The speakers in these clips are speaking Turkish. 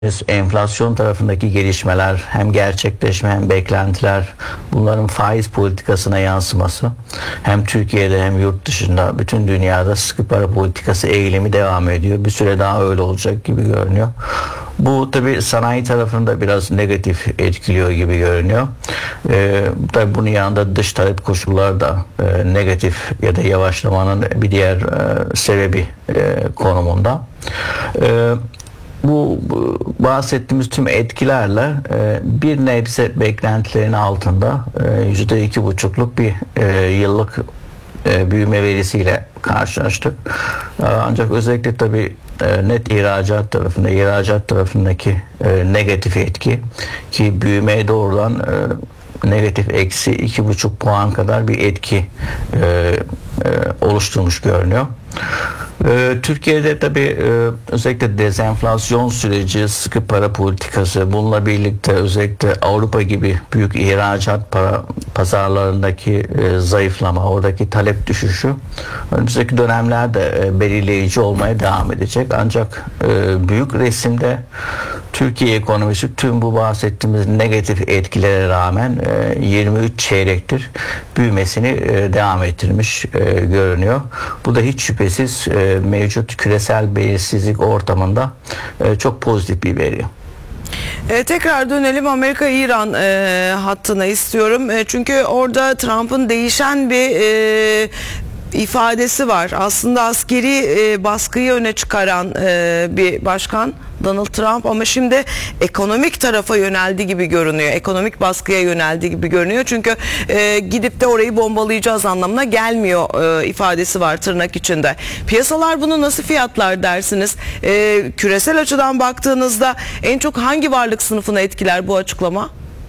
Enflasyon tarafındaki gelişmeler, hem gerçekleşme hem beklentiler, bunların faiz politikasına yansıması, hem Türkiye'de hem yurt dışında bütün dünyada sıkı para politikası eğilimi devam ediyor. Bir süre daha öyle olacak gibi görünüyor. Bu tabi sanayi tarafında biraz negatif etkiliyor gibi görünüyor. Tabi bunun yanında dış talep koşulları da negatif ya da yavaşlamanın bir diğer sebebi konumunda. Bu bahsettiğimiz tüm etkilerle bir nebze beklentilerin altında %2,5'luk bir yıllık büyüme verisiyle karşılaştık. Ancak özellikle tabii net ihracat tarafındaki negatif etki, ki büyümeye doğrudan negatif eksi 2,5 puan kadar bir etki oluşturmuş görünüyor. Türkiye'de tabii özellikle dezenflasyon süreci, sıkı para politikası, bununla birlikte özellikle Avrupa gibi büyük ihracat pazarlarındaki zayıflama, oradaki talep düşüşü önümüzdeki dönemlerde belirleyici olmaya devam edecek. Ancak büyük resimde Türkiye ekonomisi tüm bu bahsettiğimiz negatif etkilere rağmen 23 çeyrektir büyümesini devam ettirmiş görünüyor. Bu da hiç şüphesiz mevcut küresel belirsizlik ortamında çok pozitif bir veri. Tekrar dönelim Amerika-İran hattına istiyorum. Çünkü orada Trump'ın değişen bir ifadesi var. Aslında askeri baskıyı öne çıkaran bir başkan Donald Trump, ama şimdi ekonomik tarafa yöneldi gibi görünüyor. Ekonomik baskıya yöneldi gibi görünüyor. Çünkü gidip de orayı bombalayacağız anlamına gelmiyor ifadesi var tırnak içinde. Piyasalar bunu nasıl fiyatlar dersiniz? Küresel açıdan baktığınızda en çok hangi varlık sınıfını etkiler bu açıklama?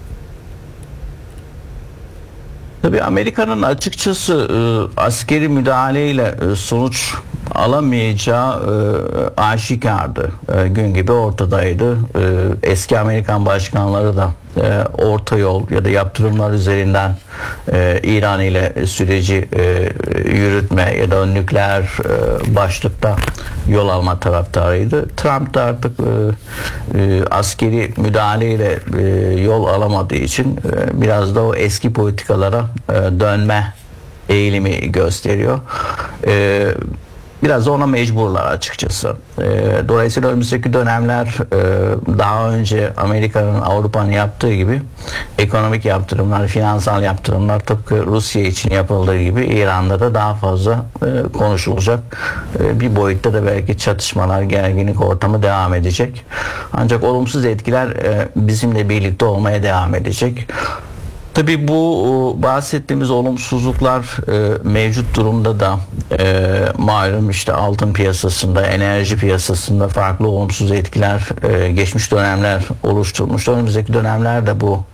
Tabii Amerika'nın açıkçası askeri müdahaleyle sonuç alamayacağı aşikardı. Gün gibi ortadaydı. Eski Amerikan başkanları da orta yol ya da yaptırımlar üzerinden İran ile süreci yürütme ya da nükleer başlıkta yol alma taraftarıydı. Trump da artık askeri müdahaleyle yol alamadığı için biraz da o eski politikalara dönme eğilimi gösteriyor. Biraz da ona mecburlar açıkçası. Dolayısıyla önümüzdeki dönemler daha önce Amerika'nın, Avrupa'nın yaptığı gibi ekonomik yaptırımlar, finansal yaptırımlar tıpkı Rusya için yapıldığı gibi İran'da da daha fazla konuşulacak. Bir boyutta da belki çatışmalar, gerginlik ortamı devam edecek. Ancak olumsuz etkiler bizimle birlikte olmaya devam edecek. Tabii bu bahsettiğimiz olumsuzluklar mevcut durumda da malum işte altın piyasasında, enerji piyasasında farklı olumsuz etkiler geçmiş dönemler oluşturmuş. Önümüzdeki dönemlerde bu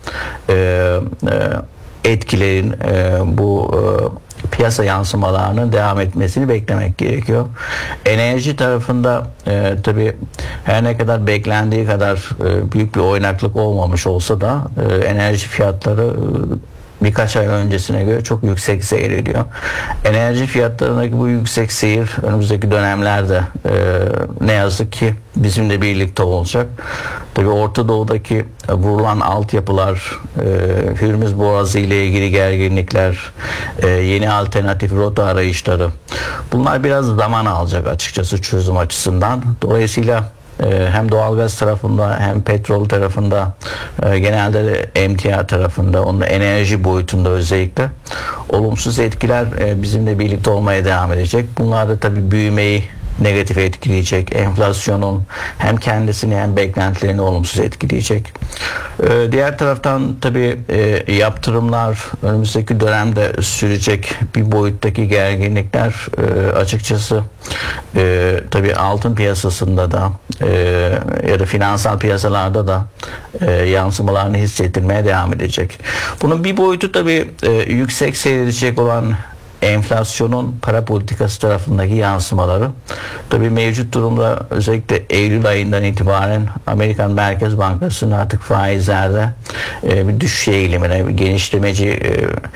etkilerin bu piyasa yansımalarının devam etmesini beklemek gerekiyor. Enerji tarafında tabii her ne kadar beklendiği kadar büyük bir oynaklık olmamış olsa da enerji fiyatları birkaç ay öncesine göre çok yüksek seyrediyor. Enerji fiyatlarındaki bu yüksek seyir önümüzdeki dönemlerde ne yazık ki bizimle birlikte olacak. Tabii Orta Doğu'daki vurulan altyapılar, Hürmüz Boğazı ile ilgili gerginlikler, yeni alternatif rota arayışları, bunlar biraz zaman alacak açıkçası çözüm açısından. Dolayısıyla hem doğalgaz tarafında hem petrol tarafında, genelde de emtia tarafında, onun enerji boyutunda özellikle olumsuz etkiler bizimle birlikte olmaya devam edecek. Bunlar da tabii büyümeyi negatif etkileyecek. Enflasyonun hem kendisini hem beklentilerini olumsuz etkileyecek. Diğer taraftan tabii yaptırımlar, önümüzdeki dönemde sürecek bir boyuttaki gerginlikler açıkçası tabii altın piyasasında da ya da finansal piyasalarda da yansımalarını hissettirmeye devam edecek. Bunun bir boyutu tabii yüksek seyredecek olan enflasyonun para politikası tarafındaki yansımaları. Tabii mevcut durumda özellikle Eylül ayından itibaren Amerikan Merkez Bankası'nın artık faizlerde bir düşüş eğilimine, bir genişlemeci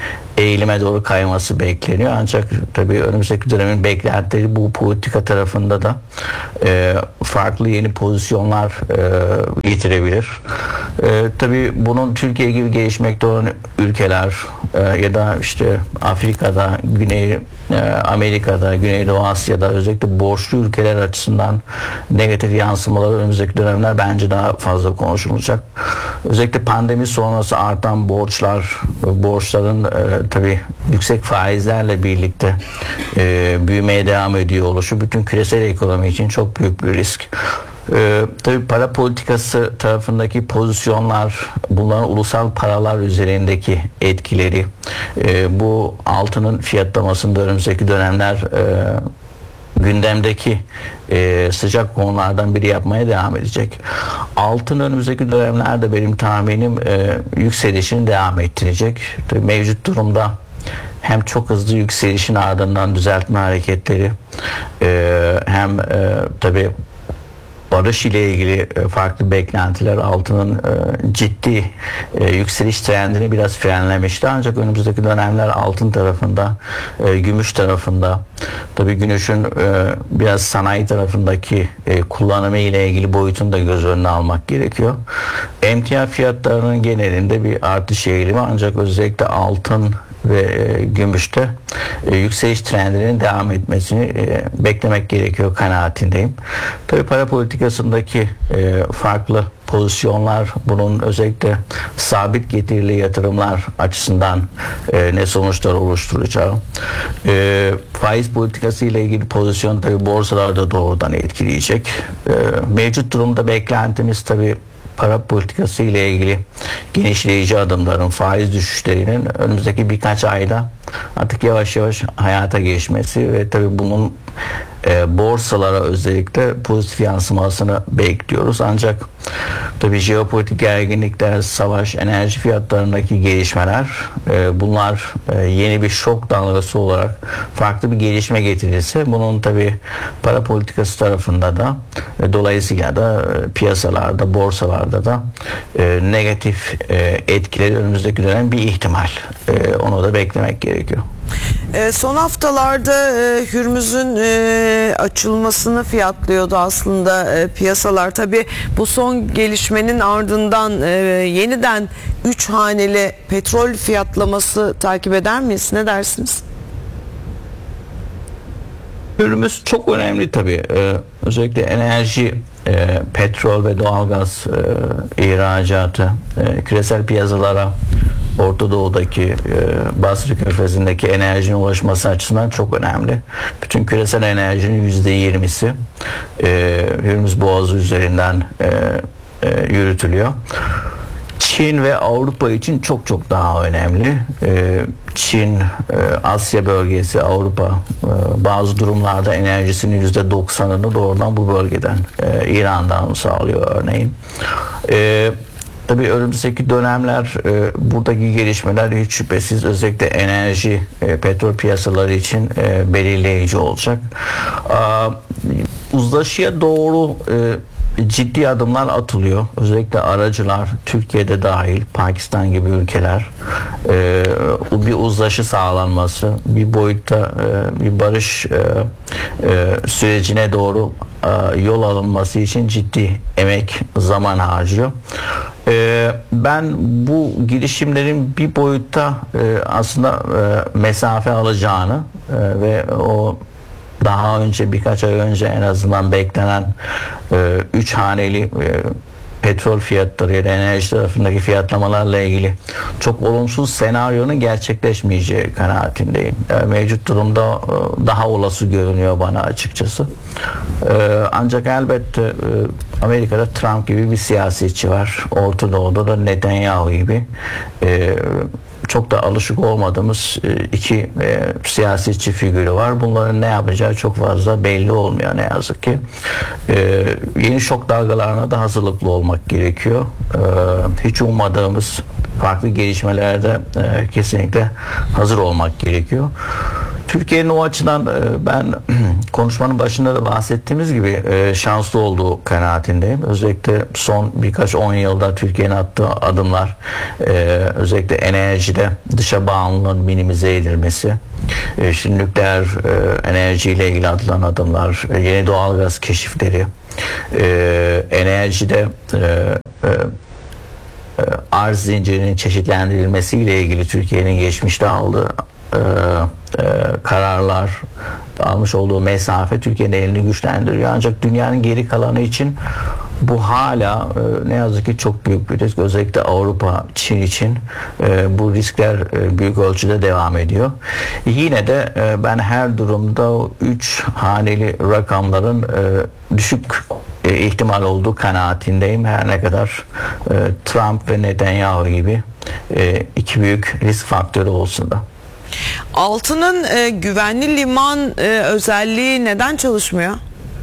eğilime doğru kayması bekleniyor. Ancak tabii önümüzdeki dönemin beklentileri bu politika tarafında da farklı yeni pozisyonlar getirebilir. Tabii bunun Türkiye gibi gelişmekte olan ülkeler ya da işte Afrika'da, Güney Amerika'da, Güneydoğu Asya'da özellikle borçlu ülkeler açısından negatif yansımaları önümüzdeki dönemler bence daha fazla konuşulacak. Özellikle pandemi sonrası artan borçların tabii yüksek faizlerle birlikte büyümeye devam ediyor oluşu bütün küresel ekonomi için çok büyük bir risk. Tabii para politikası tarafındaki pozisyonlar, bunların ulusal paralar üzerindeki etkileri, bu altının fiyatlamasında önümüzdeki dönemler gündemdeki sıcak konulardan biri yapmaya devam edecek. Altın önümüzdeki dönemlerde benim tahminim yükselişini devam ettirecek. Tabii mevcut durumda hem çok hızlı yükselişin ardından düzeltme hareketleri hem tabii barış ile ilgili farklı beklentiler altının ciddi yükseliş trendini biraz frenlemişti. Ancak önümüzdeki dönemler altın tarafında, gümüş tarafında, tabii gümüşün biraz sanayi tarafındaki kullanımı ile ilgili boyutunu da göz önüne almak gerekiyor. Emtia fiyatlarının genelinde bir artış eğilimi, ancak özellikle altın ve gümüşte yükseliş trendinin devam etmesini beklemek gerekiyor kanaatindeyim. Tabii para politikasındaki farklı pozisyonlar, bunun özellikle sabit getirili yatırımlar açısından ne sonuçlar oluşturacağı, faiz politikası ile ilgili pozisyon tabii borsalarda doğrudan etkileyecek. Mevcut durumda beklentimiz tabii para politikası ile ilgili genişleyici adımların, faiz düşüşlerinin önümüzdeki birkaç ayda artık yavaş yavaş hayata geçmesi ve tabii bunun borsalara özellikle pozitif yansımasını bekliyoruz. Ancak tabii jeopolitik gerginlikler, savaş, enerji fiyatlarındaki gelişmeler, bunlar yeni bir şok dalgası olarak farklı bir gelişme getirirse bunun tabii para politikası tarafında da dolayısıyla da piyasalarda, borsalarda da negatif etkileri önümüzdeki dönem bir ihtimal. Onu da beklemek gerekiyor. Son haftalarda Hürmüz'ün açılmasını fiyatlıyordu aslında piyasalar. Tabii bu son gelişmenin ardından yeniden 3 haneli petrol fiyatlaması takip eder miyiz? Ne dersiniz? Hürmüz çok önemli tabii. Özellikle enerji, petrol ve doğalgaz ihracatı küresel piyasalara, Orta Doğu'daki Basra Körfezi'ndeki enerjinin ulaşması açısından çok önemli. Bütün küresel enerjinin %20'si Hürmüz Boğazı üzerinden yürütülüyor. Çin ve Avrupa için çok çok daha önemli. Çin, Asya bölgesi, Avrupa bazı durumlarda enerjisinin %90'ını doğrudan bu bölgeden, İran'dan sağlıyor örneğin. Tabii önümüzdeki dönemler buradaki gelişmeler hiç şüphesiz özellikle enerji, petrol piyasaları için belirleyici olacak. Uzlaşıya doğru ciddi adımlar atılıyor. Özellikle aracılar, Türkiye'de dahil, Pakistan gibi ülkeler, bir uzlaşı sağlanması, bir boyutta bir barış sürecine doğru yol alınması için ciddi emek, zaman harcıyor. Ben bu girişimlerin bir boyutta aslında mesafe alacağını ve o daha önce birkaç ay önce en azından beklenen 3 haneli petrol fiyatları ya da enerji tarafındaki fiyatlamalarla ilgili çok olumsuz senaryonun gerçekleşmeyeceği kanaatindeyim. Mevcut durumda daha olası görünüyor bana açıkçası. Ancak elbette Amerika'da Trump gibi bir siyasetçi var. Orta Doğu'da da Netanyahu gibi çok da alışık olmadığımız iki siyasetçi figürü var. Bunların ne yapacağı çok fazla belli olmuyor ne yazık ki. Yeni şok dalgalarına da hazırlıklı olmak gerekiyor. Hiç ummadığımız farklı gelişmelerde kesinlikle hazır olmak gerekiyor. Türkiye'nin o açıdan ben konuşmanın başında da bahsettiğimiz gibi şanslı olduğu kanaatindeyim. Özellikle son birkaç 10 yılda Türkiye'nin attığı adımlar, özellikle enerjide dışa bağımlılığın minimize edilmesi, şimdi nükleer enerjiyle ilgili atılan adımlar, yeni doğalgaz keşifleri, enerjide arz zincirinin çeşitlendirilmesiyle ilgili Türkiye'nin geçmişte aldığı kararlar, almış olduğu mesafe Türkiye'nin elini güçlendiriyor. Ancak dünyanın geri kalanı için bu hala ne yazık ki çok büyük bir risk. Özellikle Avrupa, Çin için bu riskler büyük ölçüde devam ediyor. Yine de ben her durumda o 3 haneli rakamların düşük ihtimal olduğu kanaatindeyim. Her ne kadar Trump ve Netanyahu gibi iki büyük risk faktörü olsun da. Altının güvenli liman özelliği neden çalışmıyor?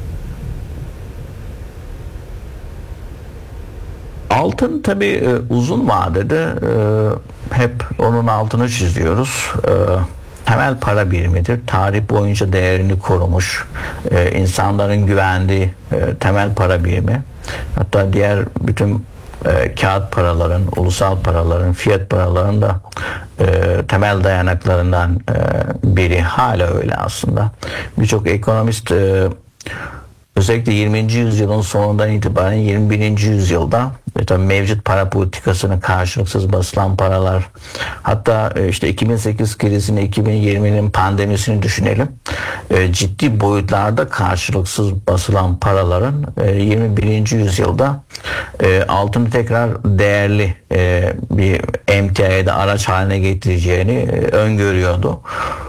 Altın tabii uzun vadede hep onun altını çiziyoruz. Temel para birimidir. Tarih boyunca değerini korumuş, insanların güvendiği temel para birimi. Hatta diğer bütün kağıt paraların, ulusal paraların, fiyat paraların da temel dayanaklarından biri, hala öyle aslında. Birçok ekonomist özellikle 20. yüzyılın sonundan itibaren 21. yüzyılda tabii mevcut para politikasını karşılıksız basılan paralar, hatta işte 2008 krizini, 2020'nin pandemisini düşünelim. Ciddi boyutlarda karşılıksız basılan paraların 21. yüzyılda altını tekrar değerli bir emtiaya da araç haline getireceğini öngörüyordu.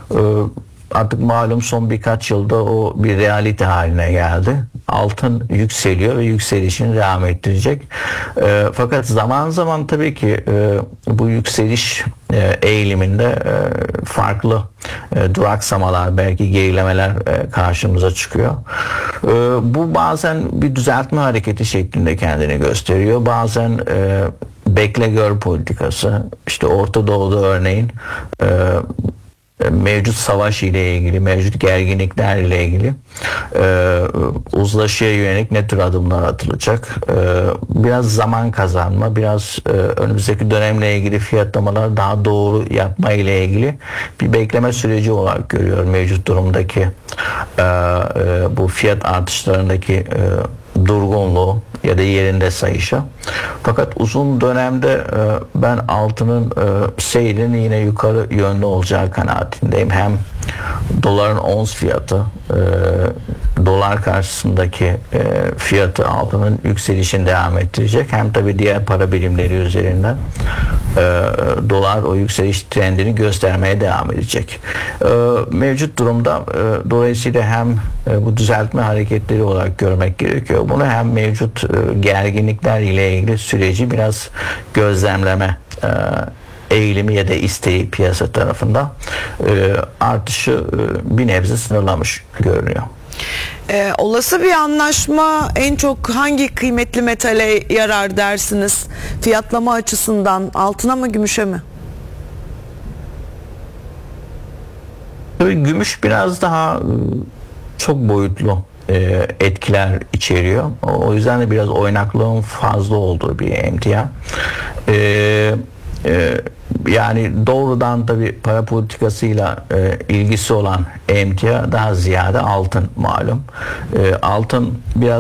Artık malum son birkaç yılda o bir realite haline geldi. Altın yükseliyor ve yükselişini devam ettirecek. Fakat zaman zaman tabii ki bu yükseliş eğiliminde farklı duraksamalar, belki gerilemeler karşımıza çıkıyor. Bu bazen bir düzeltme hareketi şeklinde kendini gösteriyor. Bazen bekle gör politikası. İşte Orta Doğu'da örneğin mevcut savaş ile ilgili, mevcut gerginlikler ile ilgili uzlaşıya yönelik ne tür adımlar atılacak? Biraz zaman kazanma, biraz önümüzdeki dönemle ilgili fiyatlamalar daha doğru yapma ile ilgili bir bekleme süreci olarak görüyorum mevcut durumdaki bu fiyat artışlarındaki durgunluğu ya da yerinde sayışı. Fakat uzun dönemde ben altının seyrinin yine yukarı yönlü olacağı kanaatindeyim. Hem doların ons fiyatı, dolar karşısındaki fiyatı altının yükselişini devam ettirecek. Hem tabii diğer para birimleri üzerinden dolar o yükseliş trendini göstermeye devam edecek. Mevcut durumda dolayısıyla hem bu düzeltme hareketleri olarak görmek gerekiyor. Bunu hem mevcut gerginlikler ile ilgili süreci biraz gözlemleme eğilimi ya da isteği piyasa tarafından artışı bir nebze sınırlamış görünüyor. Olası bir anlaşma en çok hangi kıymetli metale yarar dersiniz? Fiyatlama açısından altına mı, gümüşe mi? Tabii gümüş biraz daha çok boyutlu etkiler içeriyor. O yüzden de biraz oynaklığın fazla olduğu bir emtia. Yani doğrudan tabii para politikasıyla ilgisi olan emtia daha ziyade altın malum. Altın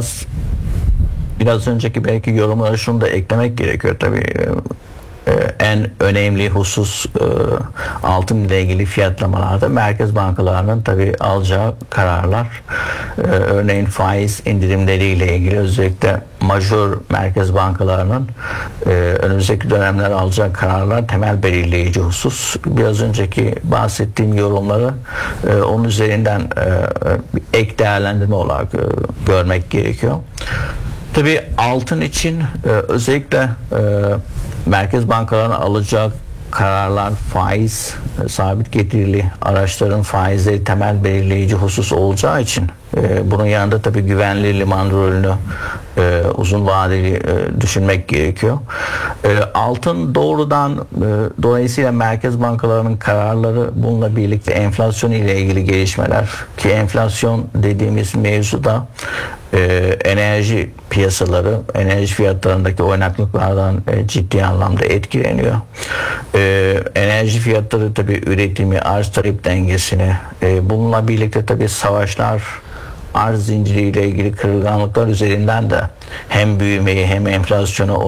biraz önceki belki yorumlara şunu da eklemek gerekiyor tabii. En önemli husus altın ile ilgili fiyatlamalarda merkez bankalarının tabii alacağı kararlar. Örneğin faiz indirimleriyle ilgili özellikle majör merkez bankalarının önümüzdeki dönemler alacağı kararlar temel belirleyici husus. Biraz önceki bahsettiğim yorumları onun üzerinden ek değerlendirme olarak görmek gerekiyor. Tabii altın için özellikle merkez bankalarının alacağı kararlar faiz, sabit getirili araçların faizleri temel belirleyici husus olacağı için Bunun yanında tabii güvenli liman rolünü uzun vadeli düşünmek gerekiyor. Altın doğrudan dolayısıyla merkez bankalarının kararları bununla birlikte enflasyon ile ilgili gelişmeler ki enflasyon dediğimiz mevzuda enerji piyasaları, enerji fiyatlarındaki oynaklıklardan ciddi anlamda etkileniyor. Enerji fiyatları tabii üretimi, arz talep dengesini, bununla birlikte tabii savaşlar, arz zinciriyle ilgili kırılganlıklar üzerinden de hem büyümeyi hem enflasyonu